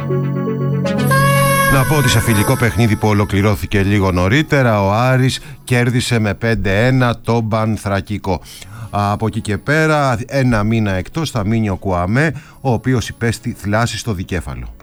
Να πω ότι σε φιλικό παιχνίδι που ολοκληρώθηκε λίγο νωρίτερα, ο Άρης κέρδισε με 5-1 τον Πανθρακικό. Από εκεί και πέρα, ένα μήνα εκτός θα μείνει ο Κουαμέ, ο οποίος υπέστη θλάση στο δικέφαλο.